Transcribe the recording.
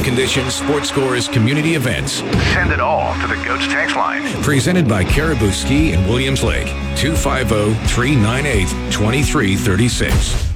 conditions, sports scores, community events. Send it all to the GOATS text line. Presented by Caribou Ski in Williams Lake. 250-398-2336.